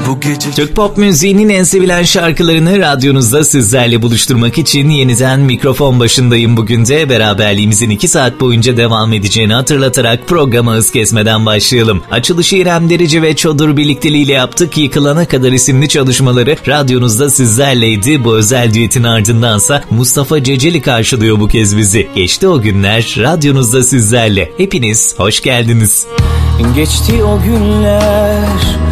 bu gece. Türk pop müziğinin en sevilen şarkılarını radyonuzda sizlerle buluşturmak için yeniden mikrofon başındayım. Bugün de beraberliğimizin 2 saat boyunca devam edeceğini hatırlatarak programa hız kesmeden başlayalım. Açılışı İrem Derici ve Çodur birlikteliğiyle yaptık. Yıkılana kadar isimli çalışmaları radyonuzda sizlerleydi. Bu özel düetin ardındansa Mustafa Ceceli karşılıyor bu kez bizi. Geçti o günler, radyonuzda sizlerle. Hepiniz hoş geldiniz. Geçti o günler,